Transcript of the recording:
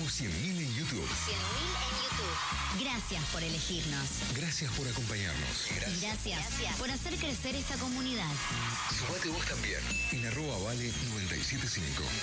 100.000 en YouTube. 100.000 en YouTube. Gracias por elegirnos. Gracias por acompañarnos. Gracias por hacer crecer esta comunidad. Sumate vos también en @vale975.